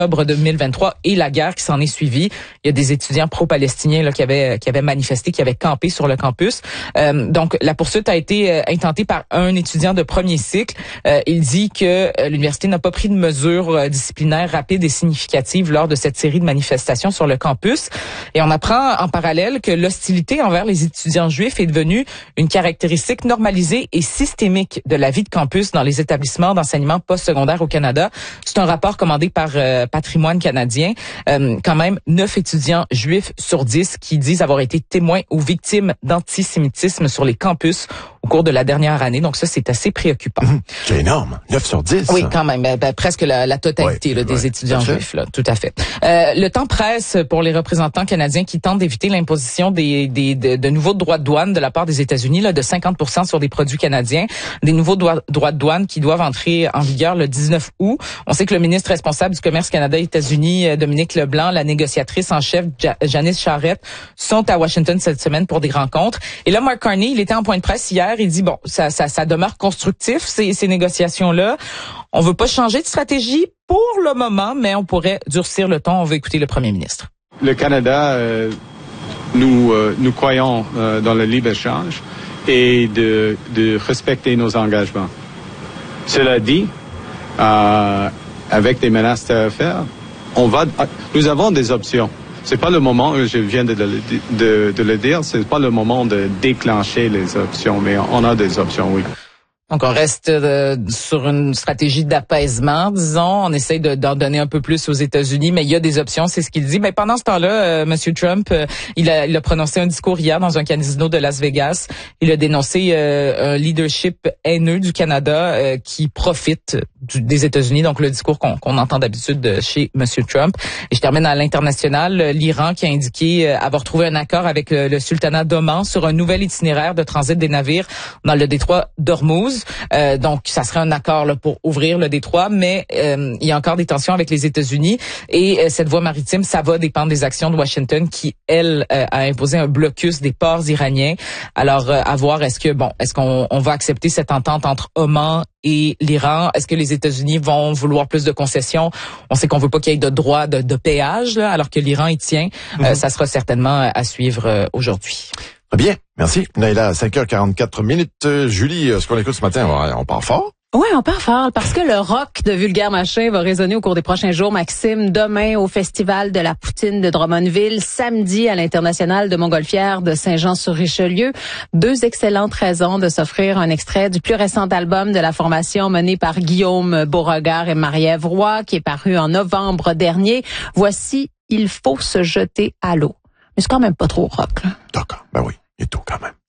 octobre 2023 et la guerre qui s'en est suivie. Il y a des étudiants pro-palestiniens là, qui avaient manifesté, qui avaient campé sur le campus. Donc, la poursuite a été intentée par un étudiant de premier cycle. Il dit que l'université n'a pas pris de mesures disciplinaires rapides et significatives lors de cette série de manifestations sur le campus. Et on apprend en parallèle que l'hostilité envers les étudiants juifs est devenue une caractéristique normalisée et systémique de la vie de campus dans les établissements d'enseignement postsecondaire au Canada. C'est un rapport commandé par Patrimoine canadien. Quand même, 9 étudiants juifs sur 10 qui disent avoir été témoins ou victimes d'antisémitisme sur les campus au cours de la dernière année. Donc ça, c'est assez préoccupant. C'est énorme. 9 sur 10. Oui, quand même. Presque la totalité des étudiants juifs. Là, tout à fait. Le temps presse pour les représentants canadiens qui tentent d'éviter l'imposition de nouveaux droits de douane de la part des États-Unis là, de 50% sur des produits canadiens. Des nouveaux droits de douane qui doivent entrer en vigueur le 19 août. On sait que le ministre responsable du commerce Canada-États-Unis, Dominique Leblanc, la négociatrice en chef, Janice Charette, sont à Washington cette semaine pour des rencontres. Et là, Mark Carney, il était en point de presse hier. Il dit, bon, ça demeure constructif, ces négociations-là. On veut pas changer de stratégie pour le moment, mais on pourrait durcir le ton. On veut écouter le premier ministre. Le Canada, nous croyons dans le libre-échange et de respecter nos engagements. Cela dit, avec des menaces tarifaires, nous avons des options. C'est pas le moment, je viens de le dire, c'est pas le moment de déclencher les options, mais on a des options, oui. Donc, on reste sur une stratégie d'apaisement, disons. On essaye d'en donner un peu plus aux États-Unis, mais il y a des options, c'est ce qu'il dit. Mais pendant ce temps-là, M. Trump, il a prononcé un discours hier dans un casino de Las Vegas. Il a dénoncé un leadership haineux du Canada qui profite des États-Unis. Donc, le discours qu'on entend d'habitude chez M. Trump. Et je termine à l'international. L'Iran qui a indiqué avoir trouvé un accord avec le sultanat d'Oman sur un nouvel itinéraire de transit des navires dans le détroit d'Ormuz. Donc, ça serait un accord là, pour ouvrir le détroit, mais il y a encore des tensions avec les États-Unis et cette voie maritime, ça va dépendre des actions de Washington qui, elle, a imposé un blocus des ports iraniens. Alors, à voir, est-ce qu'on va accepter cette entente entre Oman et l'Iran? Est-ce que les États-Unis vont vouloir plus de concessions? On sait qu'on veut pas qu'il y ait de droit de péage, là, alors que l'Iran y tient. Ça sera certainement à suivre aujourd'hui. Très bien. Merci. Naila, 5h44. Julie, ce qu'on écoute ce matin, on part fort? Oui, on part fort parce que le rock de Vulgaire Machin va résonner au cours des prochains jours, Maxime. Demain, au Festival de la Poutine de Drummondville. Samedi, à l'International de Montgolfière de Saint-Jean-sur-Richelieu. 2 excellentes raisons de s'offrir un extrait du plus récent album de la formation menée par Guillaume Beauregard et Marie-Ève Roy, qui est paru en novembre dernier. Voici « Il faut se jeter à l'eau ». Mais c'est quand même pas trop rock, là. D'accord. Ben oui, il est tout quand même.